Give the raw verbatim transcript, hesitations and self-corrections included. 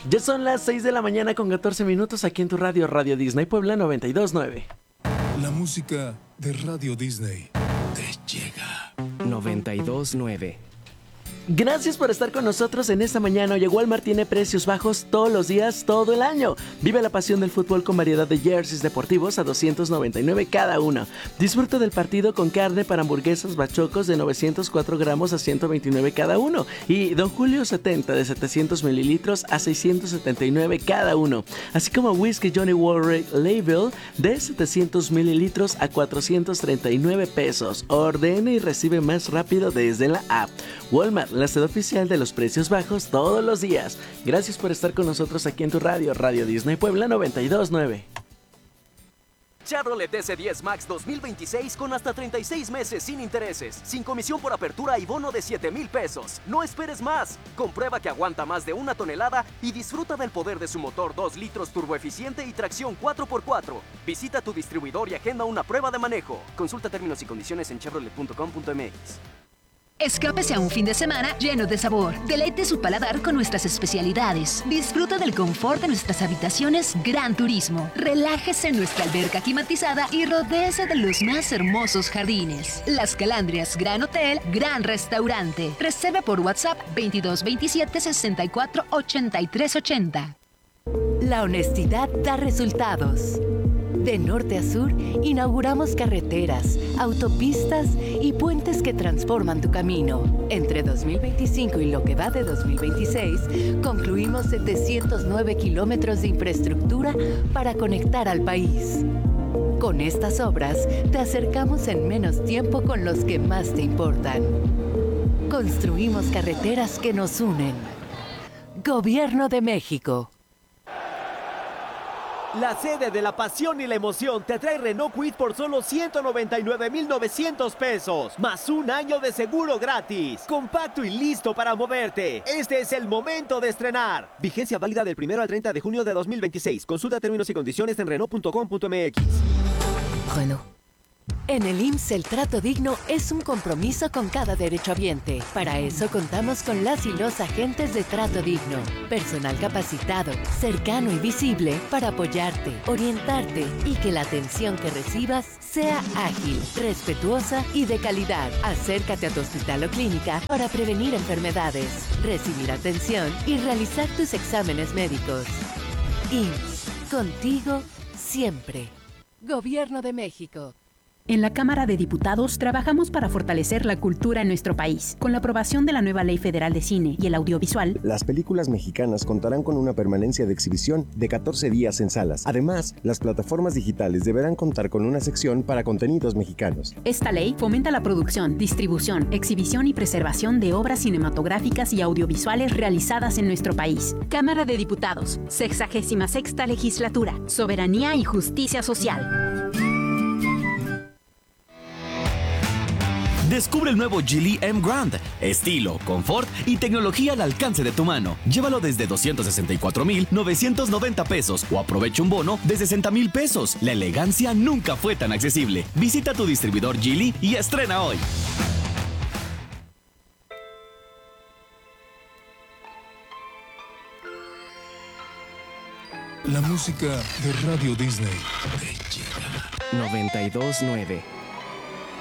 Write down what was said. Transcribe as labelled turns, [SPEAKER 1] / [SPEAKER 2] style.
[SPEAKER 1] Ya son las seis de la mañana con catorce minutos aquí en tu radio, Radio Disney Puebla noventa y dos nueve.
[SPEAKER 2] La música de Radio Disney te llega.
[SPEAKER 3] noventa y dos nueve.
[SPEAKER 1] Gracias por estar con nosotros en esta mañana. Oye, Walmart tiene precios bajos todos los días, todo el año. Vive la pasión del fútbol con variedad de jerseys deportivos a doscientos noventa y nueve cada uno. Disfruta del partido con carne para hamburguesas bachocos de novecientos cuatro gramos a ciento veintinueve cada uno. Y Don Julio setenta de setecientos mililitros a seiscientos setenta y nueve cada uno. Así como whisky Johnny Walker Label de setecientos mililitros a cuatrocientos treinta y nueve pesos. Ordena y recibe más rápido desde la app. Walmart, la sede oficial de los precios bajos todos los días. Gracias por estar con nosotros aquí en tu radio, Radio Disney Puebla noventa y dos nueve.
[SPEAKER 4] Chevrolet S diez Max dos mil veintiséis con hasta treinta y seis meses sin intereses, sin comisión por apertura y bono de siete mil pesos. No esperes más. Comprueba que aguanta más de una tonelada y disfruta del poder de su motor dos litros turboeficiente y tracción cuatro por cuatro. Visita tu distribuidor y agenda una prueba de manejo. Consulta términos y condiciones en chevrolet punto com punto m x.
[SPEAKER 5] Escápese a un fin de semana lleno de sabor. Deleite su paladar con nuestras especialidades. Disfruta del confort de nuestras habitaciones Gran Turismo. Relájese en nuestra alberca climatizada y rodéese de los más hermosos jardines. Las Calandrias Gran Hotel, Gran Restaurante. Reserve por WhatsApp veintidós veintisiete sesenta y cuatro ochenta y tres ochenta.
[SPEAKER 6] La honestidad da resultados. De norte a sur, inauguramos carreteras, autopistas y puentes que transforman tu camino. Entre dos mil veinticinco y lo que va de dos mil veintiséis, concluimos setecientos nueve kilómetros de infraestructura para conectar al país. Con estas obras, te acercamos en menos tiempo con los que más te importan. Construimos carreteras que nos unen. Gobierno de México.
[SPEAKER 7] La sede de la pasión y la emoción te trae Renault Kwid por solo ciento noventa y nueve mil novecientos pesos, más un año de seguro gratis. Compacto y listo para moverte. Este es el momento de estrenar. Vigencia válida del primero al treinta de junio de dos mil veintiséis. Consulta términos y condiciones en renault punto com punto m x.
[SPEAKER 6] Renault. En el I M S S el trato digno es un compromiso con cada derechohabiente. Para eso contamos con las y los agentes de Trato Digno. Personal capacitado, cercano y visible para apoyarte, orientarte y que la atención que recibas sea ágil, respetuosa y de calidad. Acércate a tu hospital o clínica para prevenir enfermedades, recibir atención y realizar tus exámenes médicos. I M S S, contigo siempre. Gobierno de México.
[SPEAKER 8] En la Cámara de Diputados trabajamos para fortalecer la cultura en nuestro país. Con la aprobación de la nueva Ley Federal de Cine y el Audiovisual,
[SPEAKER 9] las películas mexicanas contarán con una permanencia de exhibición de catorce días en salas. Además, las plataformas digitales deberán contar con una sección para contenidos mexicanos.
[SPEAKER 8] Esta ley fomenta la producción, distribución, exhibición y preservación de obras cinematográficas y audiovisuales realizadas en nuestro país. Cámara de Diputados, sexagésima sexta legislatura, soberanía y justicia social.
[SPEAKER 10] Descubre el nuevo Geely M Grand. Estilo, confort y tecnología al alcance de tu mano. Llévalo desde doscientos sesenta y cuatro mil novecientos noventa pesos o aprovecha un bono de sesenta mil pesos. La elegancia nunca fue tan accesible. Visita tu distribuidor Geely y estrena hoy.
[SPEAKER 2] La música de Radio Disney te llega.
[SPEAKER 3] noventa y dos nueve.